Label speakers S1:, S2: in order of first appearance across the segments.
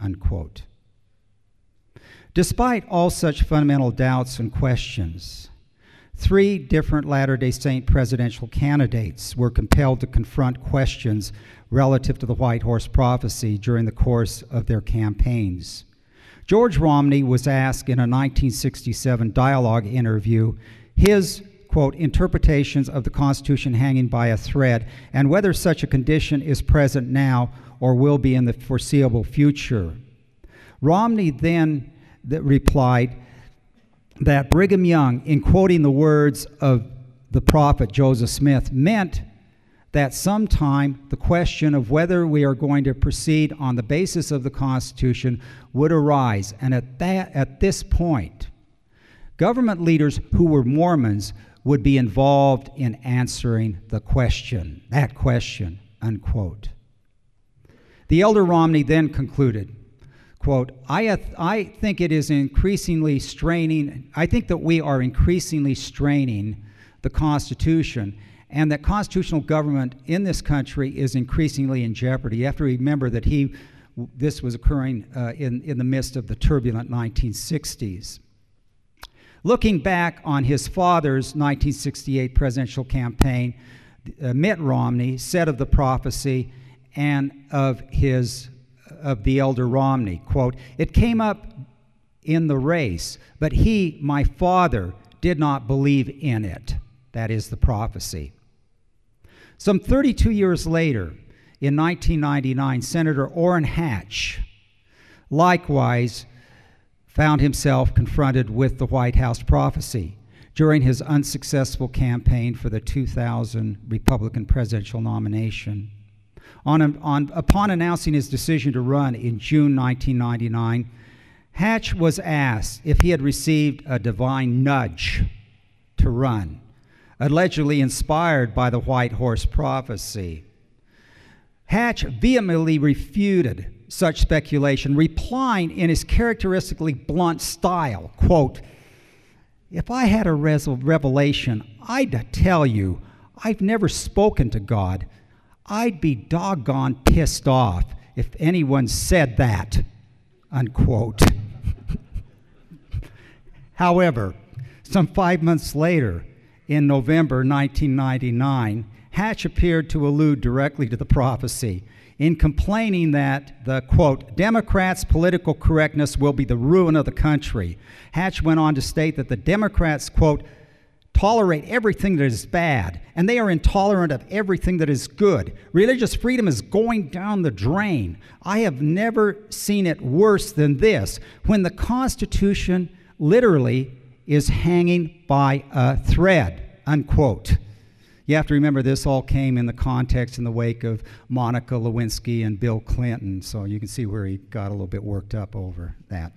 S1: unquote. Despite all such fundamental doubts and questions, 3 different Latter-day Saint presidential candidates were compelled to confront questions relative to the White Horse Prophecy during the course of their campaigns. George Romney was asked in a 1967 Dialogue interview his, quote, interpretations of the Constitution hanging by a thread and whether such a condition is present now or will be in the foreseeable future. Romney then replied that Brigham Young, in quoting the words of the prophet Joseph Smith, meant that sometime the question of whether we are going to proceed on the basis of the Constitution would arise. And at this point, government leaders who were Mormons would be involved in answering that question, unquote. The elder Romney then concluded, quote, I think it is increasingly straining, I think that we are increasingly straining the Constitution, and that constitutional government in this country is increasingly in jeopardy. You have to remember that this was occurring in the midst of the turbulent 1960s. Looking back on his father's 1968 presidential campaign, Mitt Romney said of the prophecy and of the elder Romney, quote, it came up in the race, but he, my father, did not believe in it. That is the prophecy. Some 32 years later, in 1999, Senator Orrin Hatch likewise found himself confronted with the White House prophecy during his unsuccessful campaign for the 2000 Republican presidential nomination. Upon announcing his decision to run in June 1999, Hatch was asked if he had received a divine nudge to run, allegedly inspired by the White Horse prophecy. Hatch vehemently refuted such speculation, replying in his characteristically blunt style, quote, if I had a revelation, I'd tell you I've never spoken to God. I'd be doggone pissed off if anyone said that, unquote. However, some 5 months later, in November 1999, Hatch appeared to allude directly to the prophecy in complaining that the, quote, Democrats' political correctness will be the ruin of the country. Hatch went on to state that the Democrats, quote, tolerate everything that is bad, and they are intolerant of everything that is good. Religious freedom is going down the drain. I have never seen it worse than this, when the Constitution literally is hanging by a thread, unquote. You have to remember this all came in the context in the wake of Monica Lewinsky and Bill Clinton, so you can see where he got a little bit worked up over that.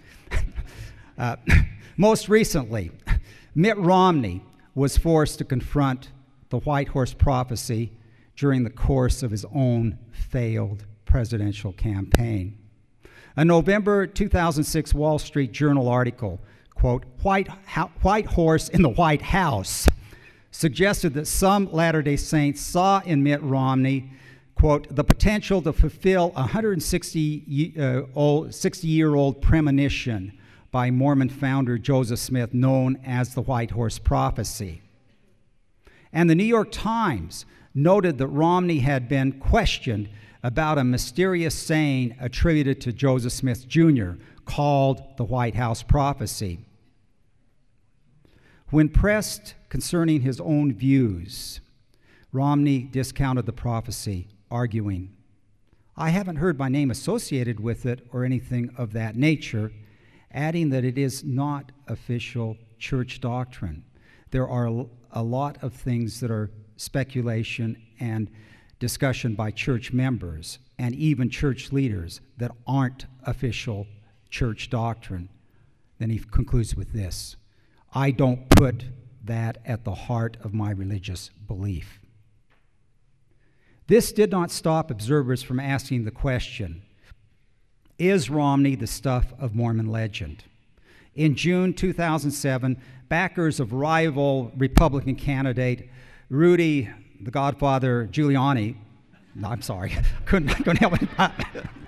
S1: Most recently, Mitt Romney was forced to confront the White Horse prophecy during the course of his own failed presidential campaign. A November 2006 Wall Street Journal article, quote, White Horse in the White House, suggested that some Latter-day Saints saw in Mitt Romney, quote, the potential to fulfill a 160-year-old premonition by Mormon founder Joseph Smith, known as the White Horse Prophecy. And the New York Times noted that Romney had been questioned about a mysterious saying attributed to Joseph Smith Jr. called the White House Prophecy. When pressed concerning his own views, Romney discounted the prophecy, arguing, I haven't heard my name associated with it or anything of that nature, adding that it is not official church doctrine. There are a lot of things that are speculation and discussion by church members and even church leaders that aren't official church doctrine. Then he concludes with this, I don't put that at the heart of my religious belief. This did not stop observers from asking the question, is Romney the stuff of Mormon legend? In June 2007, backers of rival Republican candidate Rudy, the Godfather Giuliani, no, I'm sorry, couldn't help it.